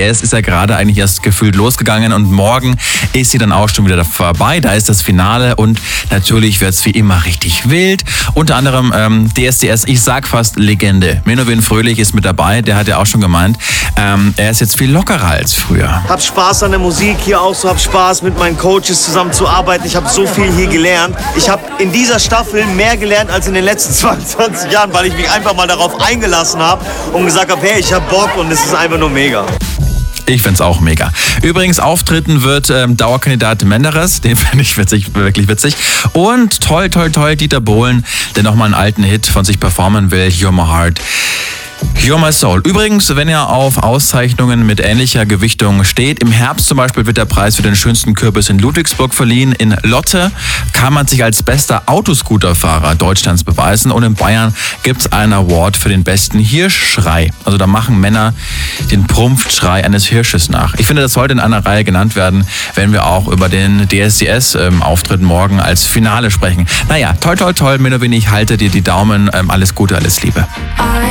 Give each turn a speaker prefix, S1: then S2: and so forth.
S1: DSDS ist ja gerade eigentlich erst gefühlt losgegangen und morgen ist sie dann auch schon wieder vorbei. Da ist das Finale und natürlich wird es wie immer richtig wild. Unter anderem DSDS, ich sag fast Legende. Menowin Fröhlich ist mit dabei, der hat ja auch schon gemeint, er ist jetzt viel lockerer als früher.
S2: Hab Spaß an der Musik hier auch so, hab Spaß mit meinen Coaches zusammen zu arbeiten. Ich habe so viel hier gelernt. Ich habe in dieser Staffel mehr gelernt als in den letzten 22 Jahren, weil ich mich einfach mal darauf eingelassen habe und gesagt habe, hey, ich hab Bock und es ist einfach nur mega.
S1: Ich find's auch mega. Übrigens, auftreten wird Dauerkandidat Menderes, den finde ich witzig, wirklich witzig. Und toll, Dieter Bohlen, der nochmal einen alten Hit von sich performen will, You're My Heart. You're My Soul. Übrigens, wenn ihr auf Auszeichnungen mit ähnlicher Gewichtung steht, im Herbst zum Beispiel wird der Preis für den schönsten Kürbis in Ludwigsburg verliehen. In Lotte kann man sich als bester Autoscooterfahrer Deutschlands beweisen und in Bayern gibt's einen Award für den besten Hirschschrei. Also da machen Männer den Prumpfschrei eines Hirsches nach. Ich finde, das sollte in einer Reihe genannt werden, wenn wir auch über den DSDS-Auftritt morgen als Finale sprechen. Naja, toll, Menowin, ich halte dir die Daumen. Alles Gute, alles Liebe.